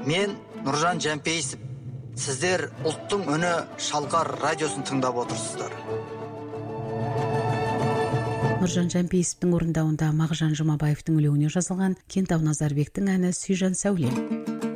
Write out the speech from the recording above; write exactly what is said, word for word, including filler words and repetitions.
Мен Нұржан Жәмпейісов. Сіздер ұлттың үні Шалқар радиосын тыңдап отырсыздар. Нұржан Жәмпейісовтің орындауында Мағжан Жұмабаевтың өлеңіне жазылған Кентау Назарбектің әні Сүйжан Сәулем.